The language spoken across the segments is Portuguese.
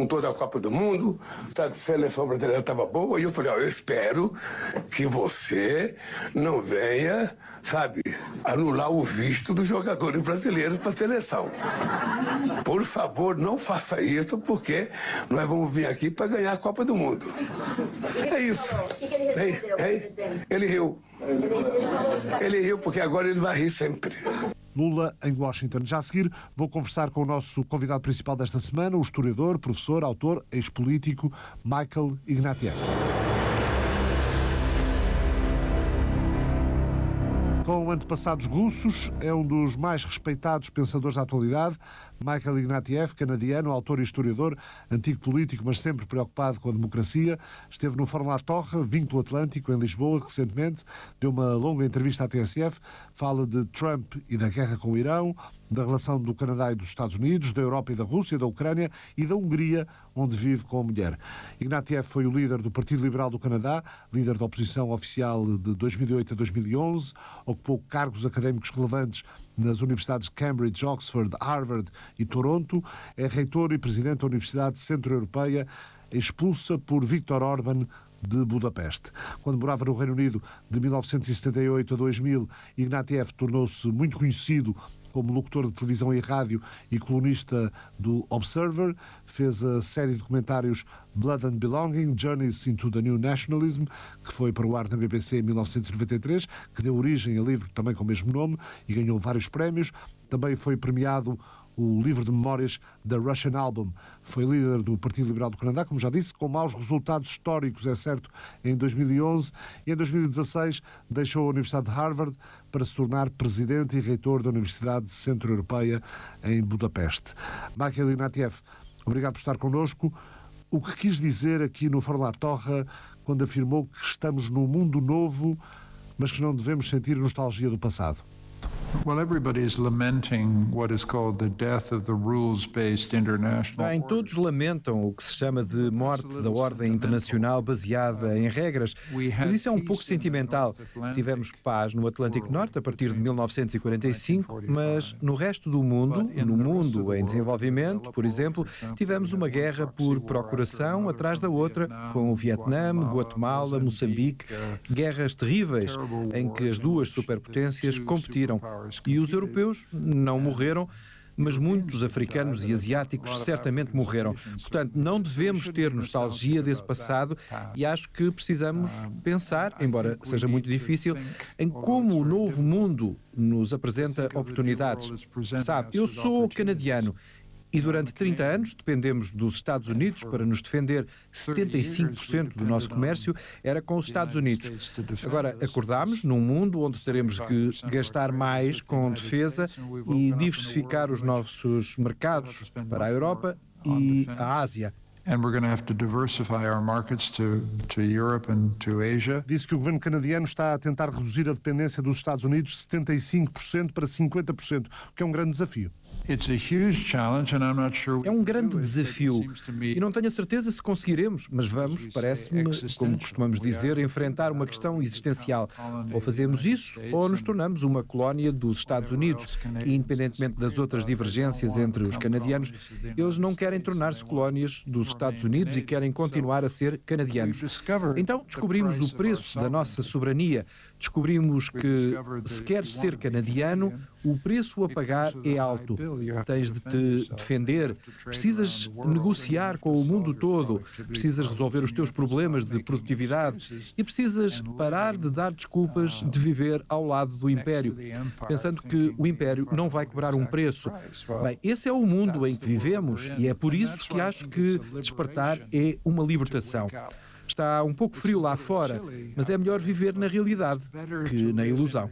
perguntou da Copa do Mundo, a seleção brasileira estava boa, e eu falei, eu espero que você não venha, anular o visto dos jogadores brasileiros para a seleção. Por favor, não faça isso, porque nós vamos vir aqui para ganhar a Copa do Mundo. É isso. O que ele respondeu, presidente? Ele riu. Ele riu porque agora ele vai rir sempre. Lula em Washington. Já a seguir vou conversar com o nosso convidado principal desta semana, o historiador, professor, autor, ex-político Michael Ignatieff. Com antepassados russos, é um dos mais respeitados pensadores da atualidade. Michael Ignatieff, canadiano, autor e historiador, antigo político, mas sempre preocupado com a democracia. Esteve no Fórum La Torre, Vínculo Atlântico, em Lisboa, recentemente. Deu uma longa entrevista à TSF. Fala de Trump e da guerra com o Irão, da relação do Canadá e dos Estados Unidos, da Europa e da Rússia, da Ucrânia e da Hungria, onde vive com a mulher. Ignatieff foi o líder do Partido Liberal do Canadá, líder da oposição oficial de 2008 a 2011, ocupou cargos académicos relevantes nas universidades de Cambridge, Oxford, Harvard e Toronto, é reitor e presidente da Universidade Centro-Europeia, expulsa por Viktor Orbán de Budapeste. Quando morava no Reino Unido de 1978 a 2000, Ignatieff tornou-se muito conhecido como locutor de televisão e rádio e colunista do Observer. Fez a série de documentários Blood and Belonging, Journeys into the New Nationalism, que foi para o ar na BBC em 1993, que deu origem a livro também com o mesmo nome e ganhou vários prémios. Também foi premiado o livro de memórias da Russian Album. Foi líder do Partido Liberal do Canadá, como já disse, com maus resultados históricos, é certo, em 2011, e em 2016 deixou a Universidade de Harvard para se tornar presidente e reitor da Universidade Centro-Europeia em Budapeste. Michael Ignatieff, obrigado por estar connosco. O que quis dizer aqui no Fórum La Torre quando afirmou que estamos num mundo novo, mas que não devemos sentir nostalgia do passado? Well, everybody's lamenting what is called the death of the rules-based international order. Bem, todos lamentam o que se chama de morte da ordem internacional baseada em regras, mas isso é um pouco sentimental. Tivemos paz no Atlântico Norte a partir de 1945, mas no resto do mundo, no mundo em desenvolvimento, por exemplo, tivemos uma guerra por procuração atrás da outra, com o Vietnã, Guatemala, Moçambique, guerras terríveis em que as duas superpotências competiram. E os europeus não morreram, mas muitos africanos e asiáticos certamente morreram. Portanto, não devemos ter nostalgia desse passado e acho que precisamos pensar, embora seja muito difícil, em como o novo mundo nos apresenta oportunidades. Sabe, eu sou canadiano. E durante 30 anos dependemos dos Estados Unidos para nos defender. 75% do nosso comércio era com os Estados Unidos. Agora, acordámos num mundo onde teremos que gastar mais com defesa e diversificar os nossos mercados para a Europa e a Ásia. And we're going to have to diversify our markets to Europe and to Asia. Disse que o governo canadiano está a tentar reduzir a dependência dos Estados Unidos de 75% para 50%, o que é um grande desafio. É um grande desafio e não tenho a certeza se conseguiremos, mas vamos, parece-me, como costumamos dizer, enfrentar uma questão existencial. Ou fazemos isso ou nos tornamos uma colónia dos Estados Unidos. E, independentemente das outras divergências entre os canadianos, eles não querem tornar-se colónias dos Estados Unidos e querem continuar a ser canadianos. Então descobrimos o preço da nossa soberania. Descobrimos que, se queres ser canadiano, o preço a pagar é alto. Tens de te defender, precisas negociar com o mundo todo, precisas resolver os teus problemas de produtividade e precisas parar de dar desculpas de viver ao lado do Império, pensando que o Império não vai cobrar um preço. Bem, esse é o mundo em que vivemos e é por isso que acho que despertar é uma libertação. Está um pouco frio lá fora, mas é melhor viver na realidade que na ilusão.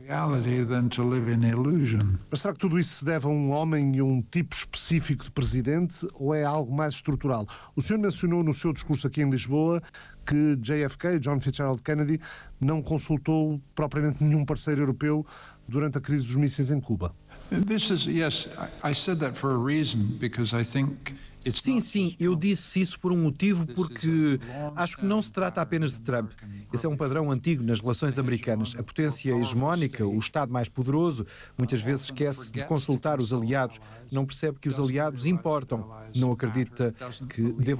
Mas será que tudo isso se deve a um homem e um tipo específico de presidente ou é algo mais estrutural? O senhor mencionou no seu discurso aqui em Lisboa que JFK, John Fitzgerald Kennedy, não consultou propriamente nenhum parceiro europeu durante a crise dos mísseis em Cuba. Sim, eu disse isso por um motivo, porque acho que não se trata apenas de Trump. Esse é um padrão antigo nas relações americanas. A potência hegemónica, o Estado mais poderoso, muitas vezes esquece de consultar os aliados, não percebe que os aliados importam, não acredita que devam